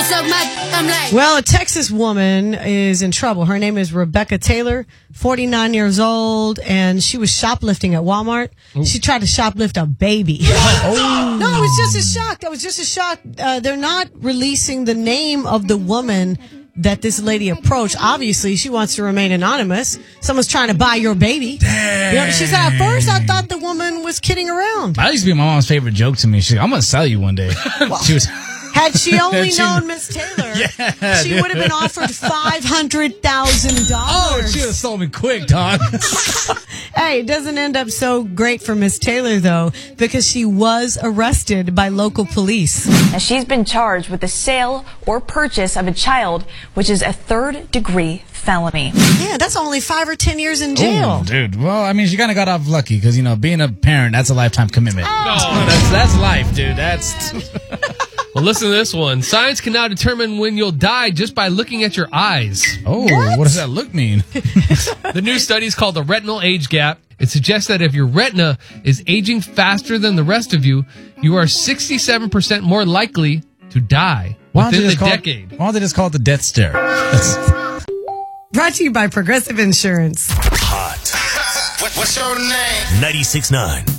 Well, a Texas woman is in trouble. Her name is Rebecca Taylor, 49 years old, and she was shoplifting at Walmart. She tried to shoplift a baby. No, I was just as shocked. They're not releasing the name of the woman that this lady approached. Obviously, she wants to remain anonymous. Someone's trying to buy your baby. Dang. You know, she said, at first, I thought the woman was kidding around. That used to be my mom's favorite joke to me. She's like, I'm going to sell you one day. She was... Had she only known Miss Taylor, she would have been offered $500,000. Oh, she would have sold me quick, dog. Hey, it doesn't end up so great for Miss Taylor, though, because she was arrested by local police. Now, she's been charged with the sale or purchase of a child, which is a third-degree felony. Yeah, that's only 5 or 10 years in jail. Ooh, dude, well, I mean, she kind of got off lucky because, you know, being a parent, that's a lifetime commitment. Oh. That's life, dude. That's... Well, listen to this one. Science can now determine when you'll die just by looking at your eyes. Oh, what does that look mean? The new study is called the retinal age gap. It suggests that if your retina is aging faster than the rest of you, you are 67% more likely to die within the decade. Why don't they just call it the death stare? Brought to you by Progressive Insurance. Hot. What's your name? 96.9